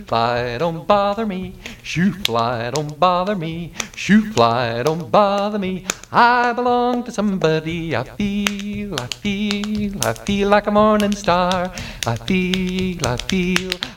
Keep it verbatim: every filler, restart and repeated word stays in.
fly, don't bother me. Shoo fly, don't bother me. Shoo fly, don't bother me. I belong to somebody. I feel, I feel, I feel like a morning star. I feel, I feel